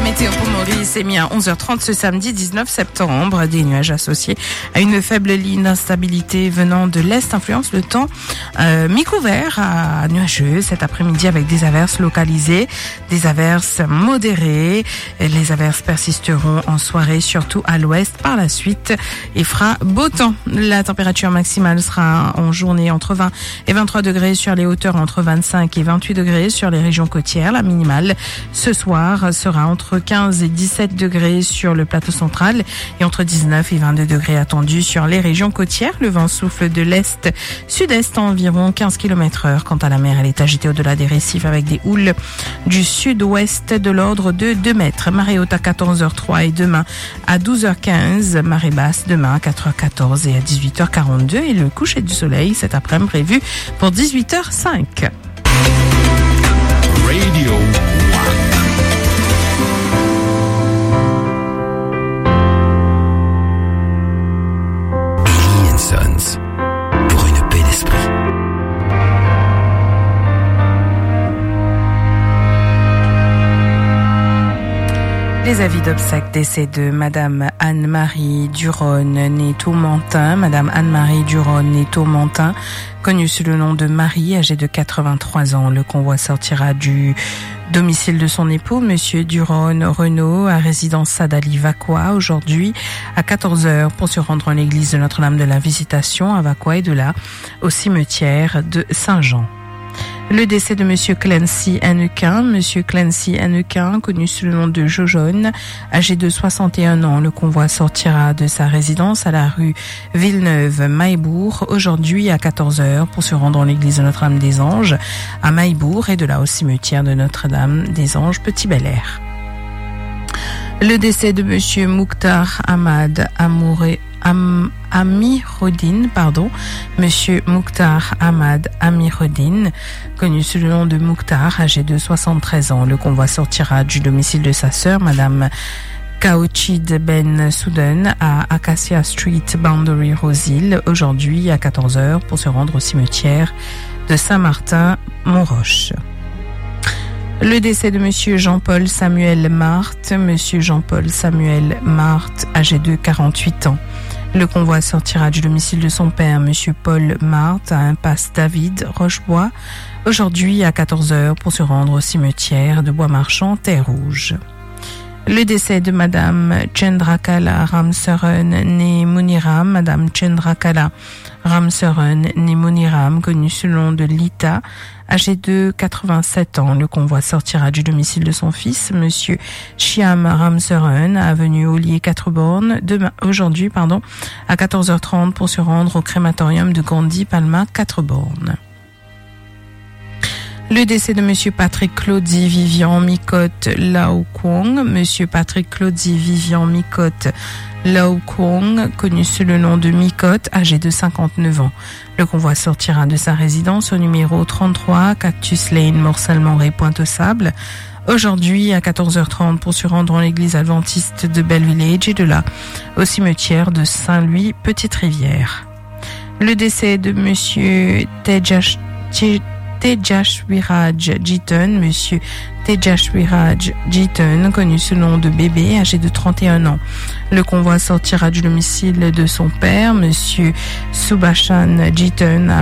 météo pour Maurice est mis à 11h30 ce samedi 19 septembre. Des nuages associés à une faible ligne d'instabilité venant de l'est influencent le temps mi-couvert à nuageux cet après-midi avec des averses localisées, des averses modérées. Les averses persisteront en soirée, surtout à l'ouest. Par la suite, il fera beau temps. La température maximale sera en journée entre 20 et 23 degrés sur les hauteurs, entre 25 et 28 degrés sur les régions côtières. La minimale ce soir sera entre 15 et 17 degrés sur le plateau central et entre 19 et 22 degrés attendus sur les régions côtières. Le vent souffle de l'est-sud-est à environ 15 km/h. Quant à la mer, elle est agitée au-delà des récifs avec des houles du sud-ouest de l'ordre de 2 mètres. Marée haute à 14h03 et demain à 12h15. Marée basse demain à 4h14 et à 18h42. Et le coucher du soleil cet après-midi prévu pour 18h05. Radio Sons, pour une paix d'esprit. Les avis d'obsèques décès de Madame Anne-Marie Duronne, née Tourmentin. Madame Anne-Marie Duronne, née Tourmentin, connue sous le nom de Marie, âgée de 83 ans. Le convoi sortira du domicile de son époux, Monsieur Duronne Renaud, à résidence Sadali Vaqua, aujourd'hui à 14h pour se rendre à l'église de Notre-Dame de la Visitation à Vaqua et de là au cimetière de Saint-Jean. Le décès de Monsieur Clancy Hannequin. Monsieur Clancy Hannequin, connu sous le nom de Jojonne, âgé de 61 ans. Le convoi sortira de sa résidence à la rue Villeneuve-Maillebourg aujourd'hui à 14h pour se rendre en l'église de Notre-Dame des Anges à Maillebourg et de là au cimetière de Notre-Dame des Anges Petit-Bel-Air. Le décès de Monsieur Mouktar Ahmad Amiruddin, Monsieur Mouktar Ahmad Amiruddin, connu sous le nom de Mouktar, âgé de 73 ans. Le convoi sortira du domicile de sa sœur, Madame Kaouchid Ben Souden, à Acacia Street, Boundary Rose-Hill, aujourd'hui à 14h pour se rendre au cimetière de Saint-Martin-Montroche. Le décès de Monsieur Jean-Paul Samuel Marthe. Monsieur Jean-Paul Samuel Marthe, âgé de 48 ans. Le convoi sortira du domicile de son père, Monsieur Paul Marthe, à Impasse David, Rochebois, aujourd'hui à 14h pour se rendre au cimetière de Bois-Marchand, Terre-Rouge. Le décès de Madame Chendrakala Ramsaran, née Muniram. Madame Chendrakala Ramsaran, née Muniram, connue sous le nom de Lita, âgée de 87 ans. Le convoi sortira du domicile de son fils, Monsieur Shyam Ramsaran, avenue Ollier 4 bornes, aujourd'hui, à 14h30 pour se rendre au crématorium de Gandhi Palma 4 bornes. Le décès de Monsieur Patrick Claudie Vivian Mikote Lao Kwong. Monsieur Patrick Claudie Vivian Mikote Lao Kwong, connu sous le nom de Mikote, âgé de 59 ans. Le convoi sortira de sa résidence au numéro 33, Cactus Lane, Morcellement-Ré, Pointe-aux-Sables, aujourd'hui à 14h30 pour se rendre en l'église adventiste de Belle Village et de là au cimetière de Saint-Louis, Petite-Rivière. Le décès de Monsieur Tejashwiraj Jitan, Monsieur Tejashwiraj Jitan, connu sous le nom de Bébé, âgé de 31 ans. Le convoi sortira du domicile de son père, Monsieur Subhashan Jitan,